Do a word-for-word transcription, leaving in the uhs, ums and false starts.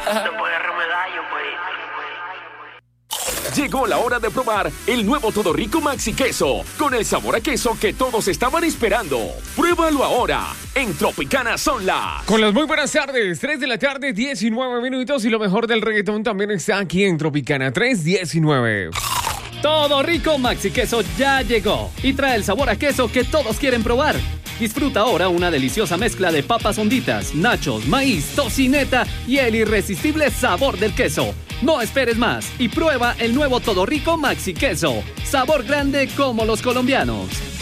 Llegó la hora de probar el nuevo Todo Rico Maxi Queso, con el sabor a queso que todos estaban esperando. Pruébalo ahora, en Tropicana Sonla. Con las muy buenas tardes, tres de la tarde, diecinueve minutos, y lo mejor del reggaetón también está aquí en Tropicana tres diecinueve. Todo Rico Maxi Queso ya llegó y trae el sabor a queso que todos quieren probar. Disfruta ahora una deliciosa mezcla de papas honditas, nachos, maíz, tocineta y el irresistible sabor del queso. No esperes más y prueba el nuevo Todo Rico Maxi Queso. Sabor grande como los colombianos.